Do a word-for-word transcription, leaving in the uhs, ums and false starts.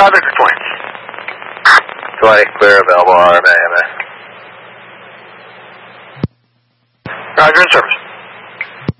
five Victor twenty. twenty, clear, available, R M A, M A. Roger, in service.